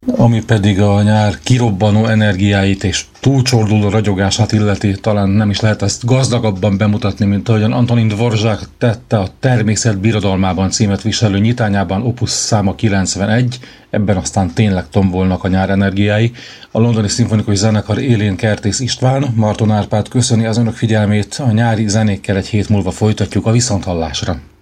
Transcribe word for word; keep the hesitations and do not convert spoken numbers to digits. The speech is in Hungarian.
Ami pedig a nyár kirobbanó energiáit és túlcsorduló ragyogását illeti, talán nem is lehet ezt gazdagabban bemutatni, mint ahogyan Antonin Dvorak tette a Természet birodalmában címet viselő nyitányában, opus száma kilencvenegy, ebben aztán tényleg tombolnak a nyár energiái. A Londoni Szimfonikus Zenekar élén Kertész István, Marton Árpád köszöni az önök figyelmét, a nyári zenékkel egy hét múlva folytatjuk, a viszonthallásra.